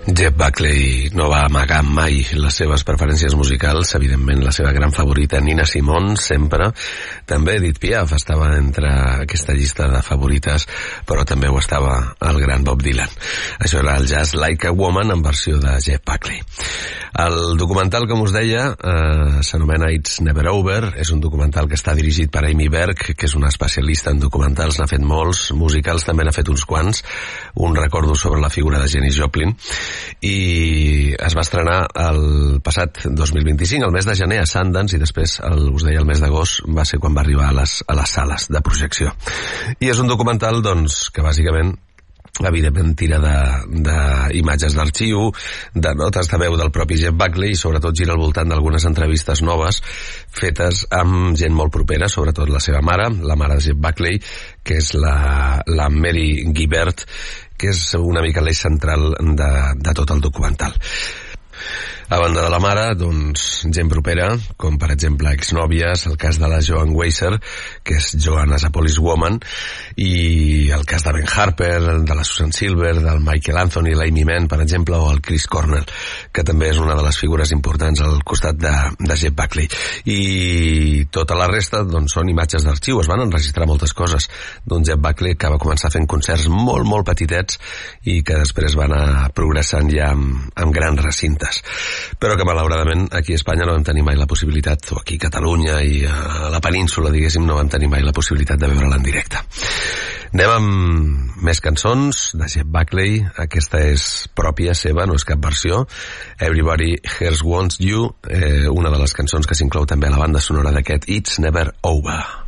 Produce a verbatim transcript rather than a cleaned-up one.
Jeff Buckley no va amagar mai les seves preferències musicals, evidentment la seva gran favorita Nina Simone, sempre. També Edith Piaf estava entre aquesta llista de favorites, però també ho estava el gran Bob Dylan. Això era el Just Like a Woman en versió de Jeff Buckley. El documental, com us deia, eh, s'anomena It's Never Over. És un documental que està dirigit per Amy Berg, que és una especialista en documentals, n'ha fet molts, musicals també n'ha fet uns quants. Un recordo sobre la figura de Janis Joplin, i es va estrenar el passat dos mil vint-i-cinc, el mes de gener a Sundance, i després, el, us deia, el mes d'agost va ser quan va arribar a les, a les sales de projecció. I és un documental, doncs, que bàsicament evidentment tira d'imatges d'arxiu, de notes de veu del propi Jeff Buckley, i sobretot gira al voltant d'algunes entrevistes noves fetes amb gent molt propera, sobretot la seva mare, la mare de Jeff Buckley, que és la, la Mary Guibert, que és una mica l'eix central de, de tot el documental. A banda de la mare, doncs, gent propera, com per exemple exnòvies, el cas de la Joan Weiser, que és Joanna's a Police Woman, i el cas de Ben Harper, de la Susan Silver, del Michael Anthony, l'Amy Mann, per exemple, o el Chris Cornell, que també és una de les figures importants al costat de, de Jeff Buckley. I tota la resta, doncs, són imatges d'arxiu. Es van enregistrar moltes coses d'un Jeff Buckley que va començar fent concerts molt, molt petitets i que després van anar progressant ja amb, amb grans recintes. Però que malauradament aquí a Espanya no vam tenir mai la possibilitat, o aquí a Catalunya i a la península, diguéssim, no vam tenir mai la possibilitat de veure-la en directe. Anem amb més cançons de Jeff Buckley. Aquesta és pròpia seva, no és cap versió. Everybody Here Wants You, eh, una de les cançons que s'inclou també a la banda sonora d'aquest It's Never Over.